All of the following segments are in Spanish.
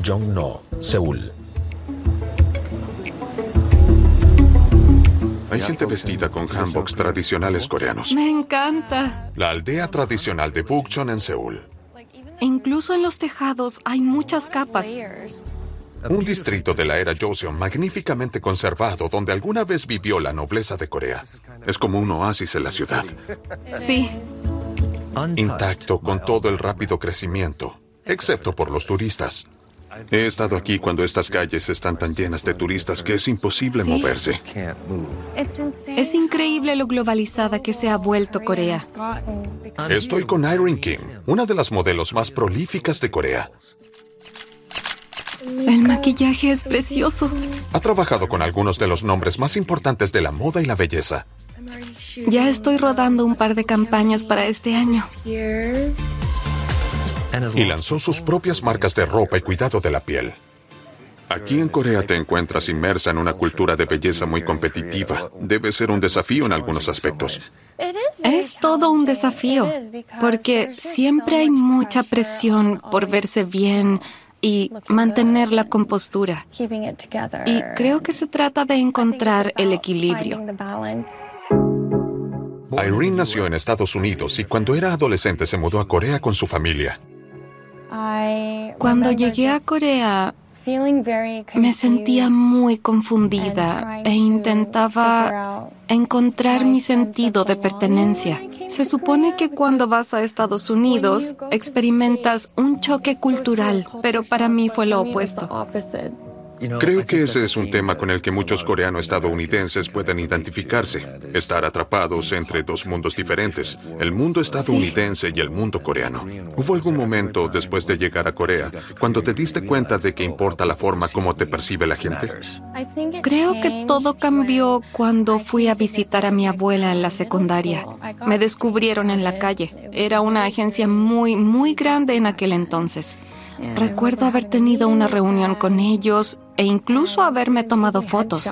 Jongno, Seúl. Hay gente vestida con hanboks tradicionales coreanos. Me encanta. La aldea tradicional de Bukchon en Seúl. Incluso en los tejados hay muchas capas. Un distrito de la era Joseon magníficamente conservado donde alguna vez vivió la nobleza de Corea. Es como un oasis en la ciudad. Sí. Intacto con todo el rápido crecimiento, excepto por los turistas. He estado aquí cuando estas calles están tan llenas de turistas que es imposible moverse. Es increíble lo globalizada que se ha vuelto Corea. Estoy con Irene Kim, una de las modelos más prolíficas de Corea. El maquillaje es precioso. Ha trabajado con algunos de los nombres más importantes de la moda y la belleza. Ya estoy rodando un par de campañas para este año. Y lanzó sus propias marcas de ropa y cuidado de la piel. Aquí en Corea te encuentras inmersa en una cultura de belleza muy competitiva. Debe ser un desafío en algunos aspectos. Es todo un desafío, porque siempre hay mucha presión por verse bien y mantener la compostura. Y creo que se trata de encontrar el equilibrio. Irene nació en Estados Unidos y cuando era adolescente se mudó a Corea con su familia. Cuando llegué a Corea, me sentía muy confundida e intentaba encontrar mi sentido de pertenencia. Se supone que cuando vas a Estados Unidos experimentas un choque cultural, pero para mí fue lo opuesto. Creo que ese es un tema con el que muchos coreano-estadounidenses pueden identificarse. Estar atrapados entre dos mundos diferentes, el mundo estadounidense y el mundo coreano. ¿Hubo algún momento después de llegar a Corea cuando te diste cuenta de que importa la forma como te percibe la gente? Creo que todo cambió cuando fui a visitar a mi abuela en la secundaria. Me descubrieron en la calle. Era una agencia muy, muy grande en aquel entonces. Recuerdo haber tenido una reunión con ellos e incluso haberme tomado fotos.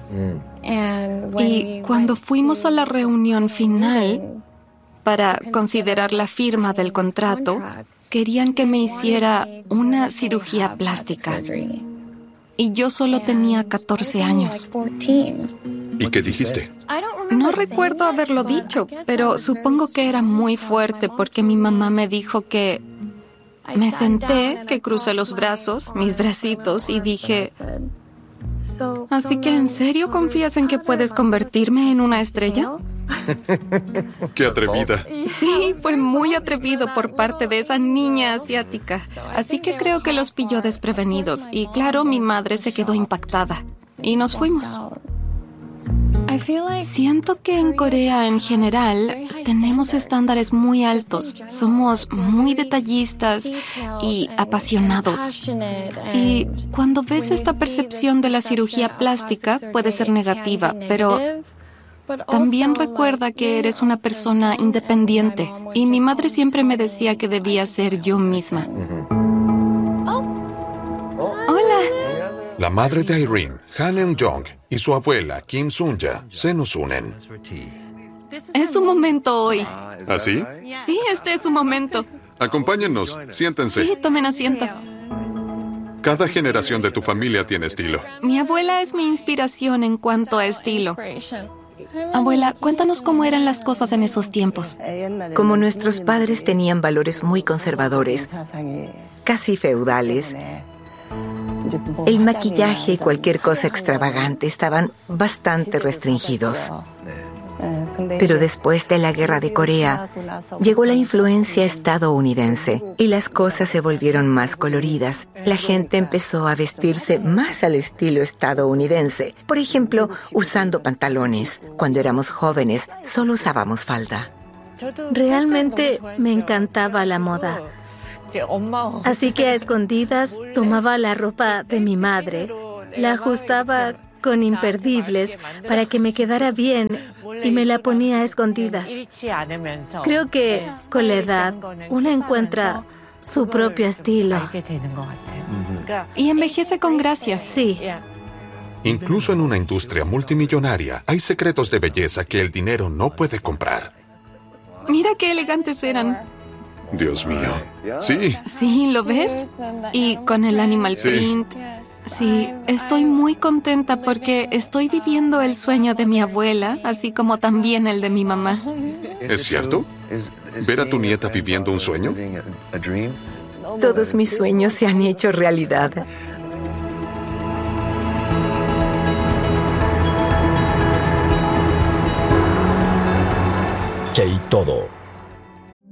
Y cuando fuimos a la reunión final para considerar la firma del contrato, querían que me hiciera una cirugía plástica. Y yo solo tenía 14 años. ¿Y qué dijiste? No recuerdo haberlo dicho, pero supongo que era muy fuerte porque mi mamá me dijo que... Me senté, que crucé los brazos, mis bracitos, y dije... ¿Así que en serio confías en que puedes convertirme en una estrella? ¡Qué atrevida! Sí, fue muy atrevido por parte de esa niña asiática. Así que creo que los pilló desprevenidos. Y claro, mi madre se quedó impactada. Y nos fuimos. Siento que en Corea en general tenemos estándares muy altos. Somos muy detallistas y apasionados. Y cuando ves esta percepción de la cirugía plástica puede ser negativa, pero también recuerda que eres una persona independiente. Y mi madre siempre me decía que debía ser yo misma. Hola. La madre de Irene, Han Eun-jong, y su abuela, Kim Sun-ja, se nos unen. Es su momento hoy. ¿Así? Sí, este es su momento. Acompáñennos, siéntense. Sí, tomen asiento. Cada generación de tu familia tiene estilo. Mi abuela es mi inspiración en cuanto a estilo. Abuela, cuéntanos cómo eran las cosas en esos tiempos. Como nuestros padres tenían valores muy conservadores, casi feudales, el maquillaje y cualquier cosa extravagante estaban bastante restringidos. Pero después de la Guerra de Corea, llegó la influencia estadounidense y las cosas se volvieron más coloridas. La gente empezó a vestirse más al estilo estadounidense. Por ejemplo, usando pantalones. Cuando éramos jóvenes, solo usábamos falda. Realmente me encantaba la moda. Así que a escondidas tomaba la ropa de mi madre, la ajustaba con imperdibles para que me quedara bien y me la ponía a escondidas. Creo que con la edad uno encuentra su propio estilo. Y envejece con gracia. Sí. Incluso en una industria multimillonaria, hay secretos de belleza que el dinero no puede comprar. Mira qué elegantes eran. Dios mío. Sí. Sí, ¿lo ves? Y con el animal print. Sí, estoy muy contenta porque estoy viviendo el sueño de mi abuela, así como también el de mi mamá. ¿Es cierto? ¿Ver a tu nieta viviendo un sueño? Todos mis sueños se han hecho realidad. K-Todo.